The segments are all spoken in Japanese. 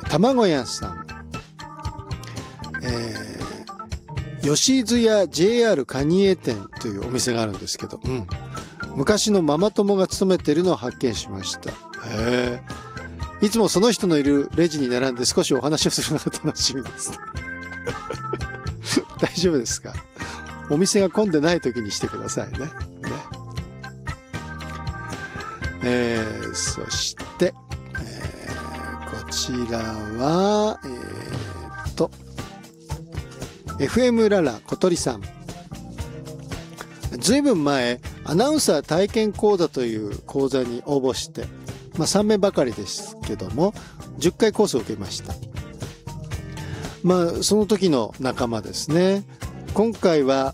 卵屋さん、吉津屋 JR 蟹江店というお店があるんですけど、昔のママ友が勤めているのを発見しました。いつもその人のいるレジに並んで少しお話をするのが楽しみです大丈夫ですか？お店が混んでない時にしてくださいね。そして、こちらはFM ララ小鳥さん。ずいぶん前アナウンサー体験講座という講座に応募して、3名ばかりですけども10回コースを受けました。その時の仲間ですね。今回は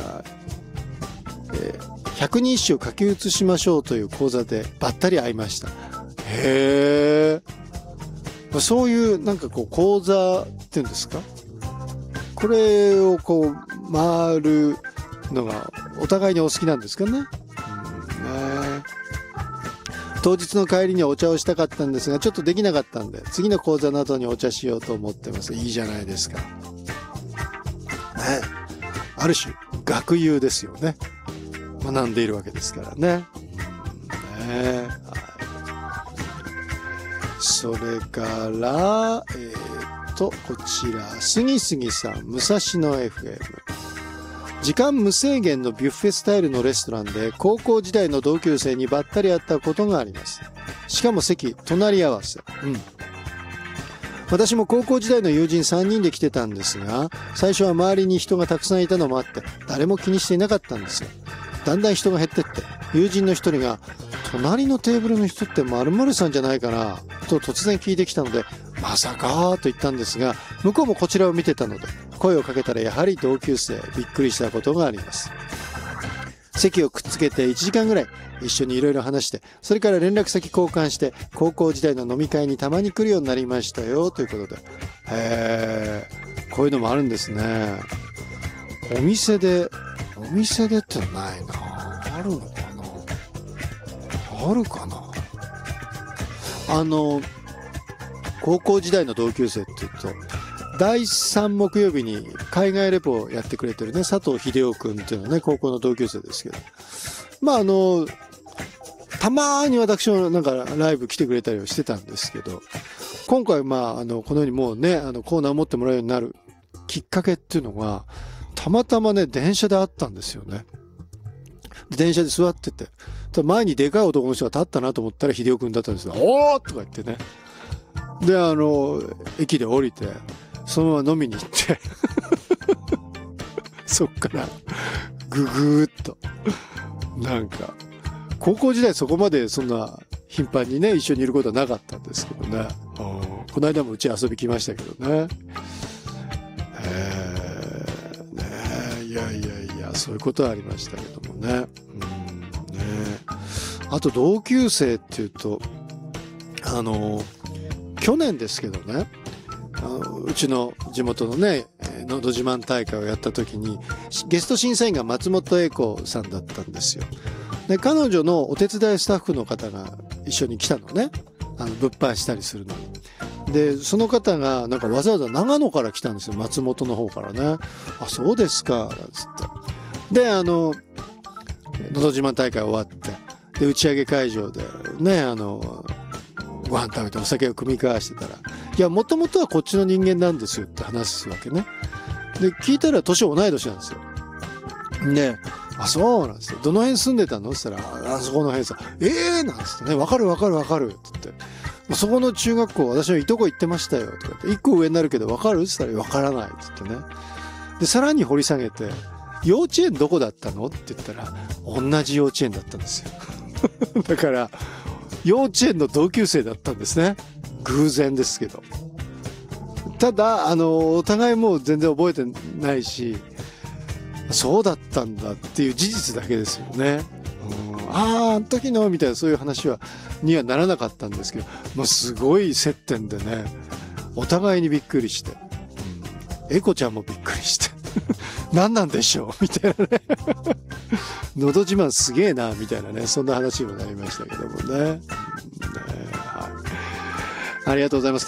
百人一首を書き写しましょうという講座でばったり会いました。そういうなんか講座っていうんですか、これを回るのがお互いにお好きなんですかね。当日の帰りにはお茶をしたかったんですがちょっとできなかったんで次の講座などにお茶しようと思ってます。いいじゃないですか。ある種学友ですよね。学んでいるわけですからね。それからこちらすぎすぎさん、武蔵野 FM。時間無制限のビュッフェスタイルのレストランで高校時代の同級生にばったり会ったことがあります。しかも席隣り合わせ。私も高校時代の友人3人で来てたんですが、最初は周りに人がたくさんいたのもあって誰も気にしていなかったんですよ。だんだん人が減ってって友人の一人が隣のテーブルの人って〇〇さんじゃないかなと突然聞いてきたので、まさかと言ったんですが、向こうもこちらを見てたので声をかけたらやはり同級生。びっくりしたことがあります。席をくっつけて1時間ぐらい一緒にいろいろ話して、それから連絡先交換して高校時代の飲み会にたまに来るようになりましたよということで。こういうのもあるんですね。お店でってないな。あるのかな。あるかな。高校時代の同級生って言うと第3木曜日に海外レポをやってくれてるね、佐藤秀夫くんっていうのはね、高校の同級生ですけど、たまーに私もなんかライブ来てくれたりはしてたんですけど、今回このようにもうねコーナーを持ってもらうようになるきっかけっていうのがたまたまね電車で会ったんですよね。電車で座ってて前にでかい男の人が立ったなと思ったら秀夫くんだったんですよ。おーとか言ってね。で駅で降りてそのまま飲みに行ってそっからぐぐーっとなんか高校時代そこまでそんな頻繁にね一緒にいることはなかったんですけどね。この間もうち遊び来ましたけどね。いやそういうことはありましたけどもね。あと同級生っていうと去年ですけどね、うちの地元のねのど自慢大会をやった時にゲスト審査員が松本英子さんだったんですよ。で彼女のお手伝いスタッフの方が一緒に来たのね、物販したりするのに。でその方がなんかわざわざ長野から来たんですよ、松本の方からね。あ、そうですかなんつって。でのど自慢大会終わってで打ち上げ会場でねご飯食べてお酒を酌み交わしてたら、いやもともとはこっちの人間なんですよって話すわけね。で聞いたら年同い年なんですよ。であそうなんですよ。どの辺住んでたのって言ったら、あそこの辺さ。なんつってね、わかるって言ってそこの中学校私のいとこ行ってましたよとか言って、1個上になるけどわかるって言ったらわからないって言ってね。でさらに掘り下げて、幼稚園どこだったのって言ったら同じ幼稚園だったんですよだから幼稚園の同級生だったんですね。偶然ですけど。ただお互いもう全然覚えてないし、そうだったんだっていう事実だけですよね。あの時のみたいなそういう話にはならなかったんですけど、もうすごい接点でね、お互いにびっくりして、エコちゃんもびっくりして何なんでしょうみたいなねのど自慢すげえなみたいなね、そんな話にもなりましたけどもね。ありがとうございます。